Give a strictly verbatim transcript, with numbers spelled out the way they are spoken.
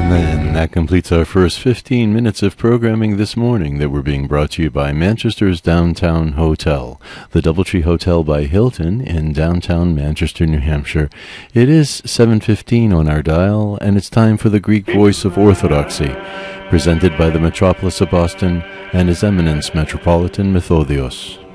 And that completes our first fifteen minutes of programming this morning that were being brought to you by Manchester's Downtown Hotel, the Doubletree Hotel by Hilton in downtown Manchester, New Hampshire. It is seven fifteen on our dial, and it's time for the Greek Voice of Orthodoxy, presented by the Metropolis of Boston and His Eminence Metropolitan Methodios.